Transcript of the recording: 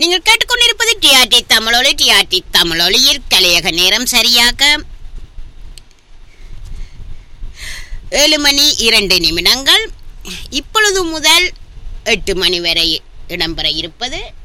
நீங்கள் கேட்டுக்கொண்டிருப்பது டிஆர்டி தமிழொலி. டிஆர்டி தமிழொலியில் கலையக நேரம் சரியாக 7:02. இப்பொழுது முதல் 8 மணி வரை இடம்பெற இருப்பது